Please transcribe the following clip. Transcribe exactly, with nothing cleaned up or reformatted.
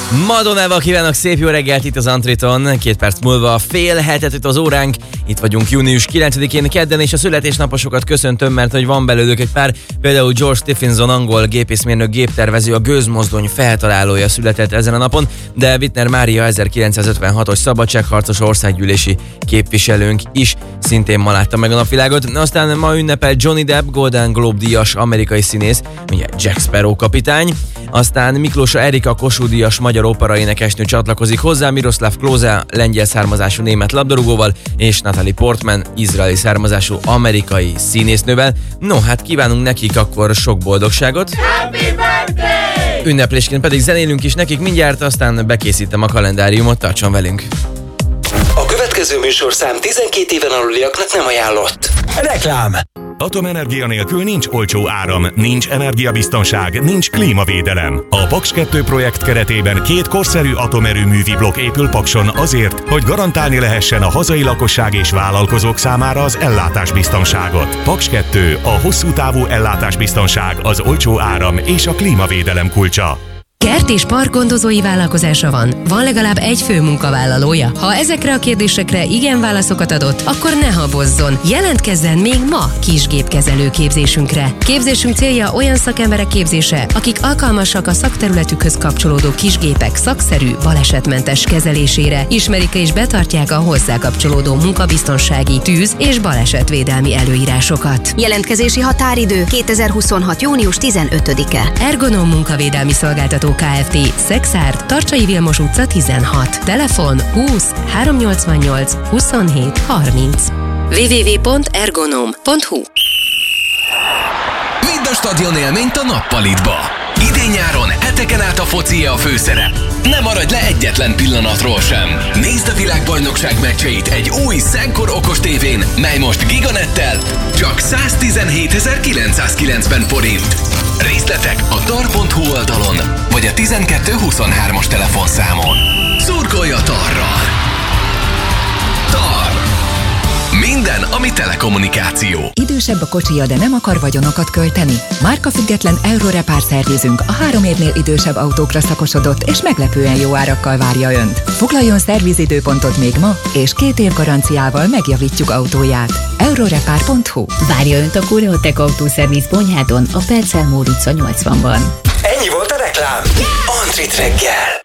Madonnával kívánok szép jó reggelt itt az Antriton. Két perc múlva fél hetet itt az óránk. Itt vagyunk június kilencedikén kedden, és a születésnaposokat köszöntöm, mert hogy van belőlük egy pár. Például George Stephenson, angol gépészmérnök, géptervező, a gőzmozdony feltalálója született ezen a napon, de Wittner Mária ezerkilencszázötvenhatos szabadságharcos országgyűlési képviselőnk is szintén ma látta meg a napvilágot. Aztán ma ünnepel Johnny Depp, Golden Globe díjas amerikai színész, ugye Jack Sparrow kapitány. Aztán Miklósa Erika, Kossuth díjas magyar operaénekesnő csatlakozik hozzá, Miroslav Klose, lengyel származású német labdarúgóval, és Natalie Portman, izraeli származású amerikai színésznővel. No, hát kívánunk nekik akkor sok boldogságot. Happy birthday! Ünneplésként pedig zenélünk is nekik mindjárt, aztán bekészítem a kalendáriumot, tartson velünk. A következő műsorszám tizenkét éven aluliaknak nem ajánlott. Reklám! Atomenergia nélkül nincs olcsó áram, nincs energiabiztonság, nincs klímavédelem. A Paks kettő projekt keretében két korszerű atomerőművi blokk épül Pakson azért, hogy garantálni lehessen a hazai lakosság és vállalkozók számára az ellátásbiztonságot. Paks kettő, a hosszú távú ellátásbiztonság, az olcsó áram és a klímavédelem kulcsa. Kert és parkgondozói vállalkozása van? Van legalább egy fő munkavállalója? Ha ezekre a kérdésekre igen válaszokat adott, akkor ne habozzon. Jelentkezzen még ma kisgépkezelő képzésünkre. Képzésünk célja olyan szakemberek képzése, akik alkalmasak a szakterületükhöz kapcsolódó kisgépek szakszerű, balesetmentes kezelésére, ismerik és betartják a hozzá kapcsolódó munkabiztonsági, tűz- és balesetvédelmi előírásokat. Jelentkezési határidő kétezer-huszonhat. június tizenötödike. Ergonom munkavédelmi szolgáltató Kft. Szexárd, Tarcsai Vilmos utca tizenhat. Telefon húsz háromszáznyolcvannyolc huszonhét harminc. double-u double-u double-u pont ergonom pont hu. Vidd a stadion élményt a nappalitba. Idén-nyáron heteken át a foci a főszerep. Ne maradj le egyetlen pillanatról sem. Nézd a világbajnokság meccseit egy új Szenkor okos tévén, mely most Giganettel csak száztizenhétezer-kilencszázkilencven forint. Részletek a tar pont hu oldalon, vagy a tizenkettő huszonhármas telefonszámon. Szurkolj a Tarral! Tar! Minden, ami telekommunikáció. Idősebb a kocsija, de nem akar vagyonokat költeni? Márkafüggetlen Eurorepár szervizünk a három évnél idősebb autókra szakosodott és meglepően jó árakkal várja Önt. Foglaljon szervizidőpontot még ma, és két év garanciával megjavítjuk autóját. Eurorepár pont hu. Várja Önt a Koreotech Autószerviz Bonyhádon, a Percel Mór utca nyolcvanban. Ennyi volt a reklám. Antrit reggel!